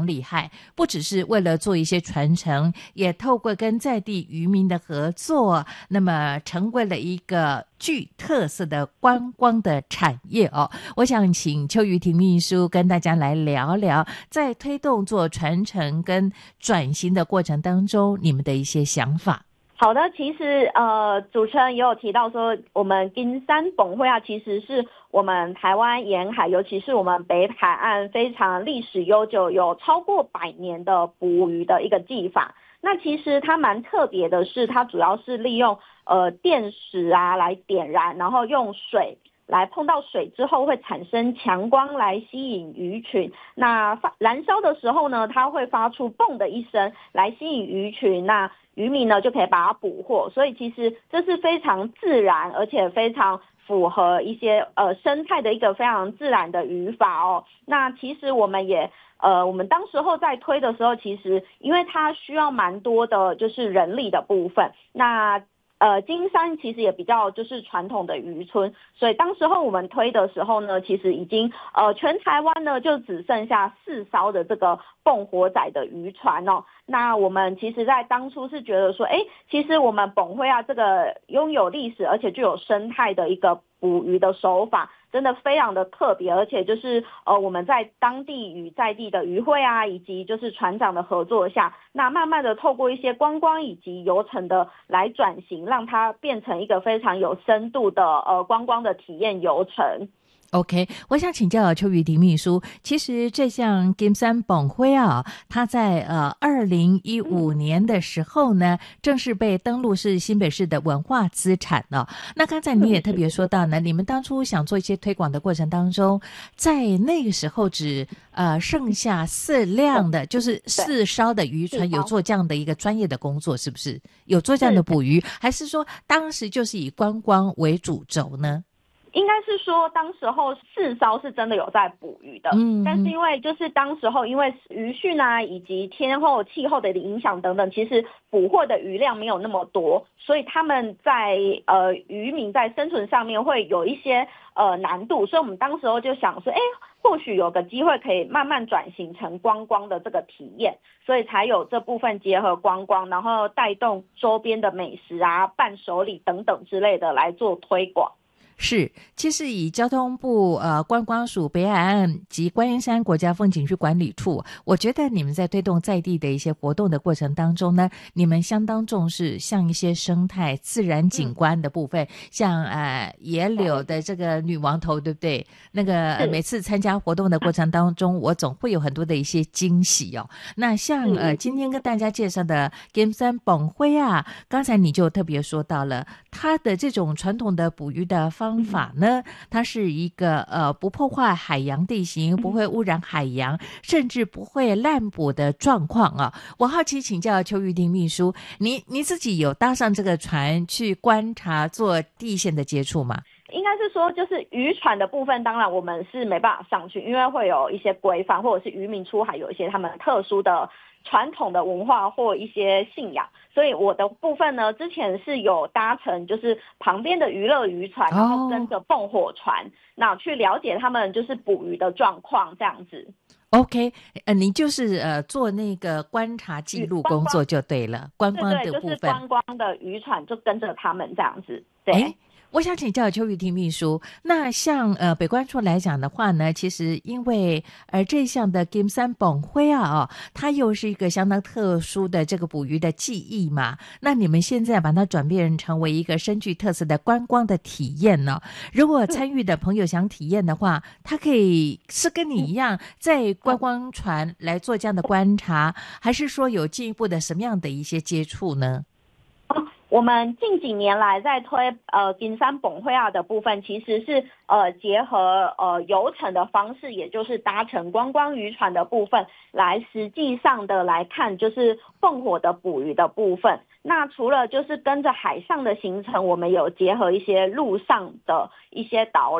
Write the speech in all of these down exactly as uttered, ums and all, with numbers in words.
常厉害，不只是为了做一些传承，也透过跟在地渔民的合作，那么成为了一个具特色的观光的产业哦。我想请邱瑜亭秘书跟大家来聊聊，在推动做传承跟转型的过程当中，你们的一些想法。 好的，其实呃，主持人也有提到说，我们金山本会啊，其实是我们台湾沿海，尤其是我们北海岸非常历史悠久，有超过百年的捕鱼的一个技法。那其实它蛮特别的是，它主要是利用呃电石啊来点燃，然后用水来碰到水之后会产生强光来吸引鱼群。那燃烧的时候呢，它会发出嘣的一声来吸引鱼群，那渔民呢就可以把它捕获。所以其实这是非常自然，而且非常符合一些呃生态的一个非常自然的渔法哦。那其实我们也呃我们当时候在推的时候，其实因为它需要蛮多的就是人力的部分，那呃，金山其实也比较就是传统的渔村，所以当时候我们推的时候呢，其实已经呃全台湾呢就只剩下四艘的这个蹦火仔的渔船哦。那我们其实在当初是觉得说，哎，其实我们本会啊这个拥有历史而且具有生态的一个捕鱼的手法，真的非常的特别，而且就是呃我们在当地与在地的渔会啊，以及就是船长的合作下，那慢慢的透过一些观光以及游程的来转型，让它变成一个非常有深度的呃观光的体验游程。 OK， 我想请教邱瑜亭秘书，其实这项金山本会啊，它在呃二零一五年的时候呢，正式被登录是新北市的文化资产哦。那刚才你也特别说到呢，你们当初想做一些推广的过程当中，在那个时候只呃剩下四辆的，就是四艘的渔船有做这样的一个专业的工作，是不是？有做这样的捕鱼，还是说当时就是以观光为主轴呢？ 应该是说当时候四艘是真的有在捕鱼的，嗯，但是因为就是当时候因为渔汛啊以及天候气候的影响等等，其实捕获的鱼量没有那么多，所以他们在呃渔民在生存上面会有一些呃难度，所以我们当时候就想说，哎，或许有个机会可以慢慢转型成观光的这个体验，所以才有这部分结合观光，然后带动周边的美食啊、伴手礼等等之类的来做推广。 是，其实以交通部呃观光署北海岸及观音山国家风景区管理处，我觉得你们在推动在地的一些活动的过程当中呢，你们相当重视像一些生态自然景观的部分，嗯、像呃野柳的这个女王头，对不对？那个、呃、每次参加活动的过程当中，我总会有很多的一些惊喜哦。那像呃今天跟大家介绍的金山本会啊，刚才你就特别说到了它的这种传统的捕鱼的方法呢，它是一个呃不破坏海洋地形，不会污染海洋，甚至不会滥捕的状况啊。我好奇请教邱瑜亭秘书，你你自己有搭上这个船去观察做地线的接触吗？ 应该是说，就是渔船的部分，当然我们是没办法上去，因为会有一些规范，或者是渔民出海有一些他们特殊的传统的文化或一些信仰，所以我的部分呢，之前是有搭乘就是旁边的娱乐渔船，然后跟着蹦火船，那去了解他们就是捕鱼的状况这样子。 OK， 呃，你就是呃做那个观察记录工作就对了，观光的部分， 对对，就是观光的渔船就跟着他们这样子，对。 我想请教邱瑜亭秘书，那像呃北关处来讲的话呢，其实因为呃这项的金山本会啊、哦，它又是一个相当特殊的这个捕鱼的技艺嘛，那你们现在把它转变成为一个深具特色的观光的体验呢？如果参与的朋友想体验的话，他可以是跟你一样在观光船来做这样的观察，还是说有进一步的什么样的一些接触呢？ 我们近几年来在推呃金山本会啊的部分，其实是呃结合呃游程的方式，也就是搭乘观光渔船的部分，来实际上的来看就是蹦火的捕鱼的部分。那除了就是跟着海上的行程，我们有结合一些陆上的一些导览。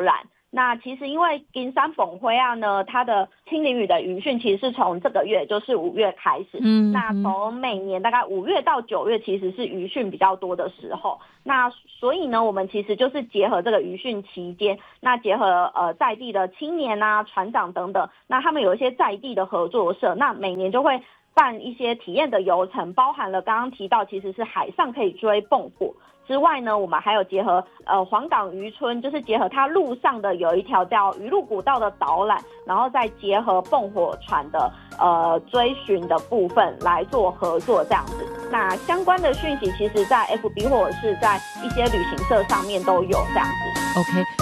那其实因为金山崩灰啊呢，它的清淋雨的渔汛其实是从这个月，就是五月开始。嗯，那从每年大概五月到九月，其实是渔汛比较多的时候。那所以呢，我们其实就是结合这个渔汛期间，那结合呃在地的青年啊、船长等等，那他们有一些在地的合作社，那每年就会办一些体验的游程，包含了刚刚提到其实是海上可以追蹦火之外呢，我们还有结合呃黄港渔村，就是结合它路上的有一条叫鱼路古道的导览，然后再结合蹦火船的呃追寻的部分来做合作这样子。那相关的讯息其实在 F B 或者是在一些旅行社上面都有这样子。 OK，